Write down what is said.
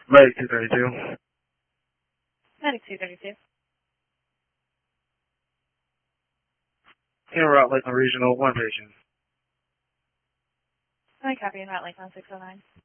Medic 232. Medic 232. In route Lakeland Regional, one patient. I copy in route Lakeland 609.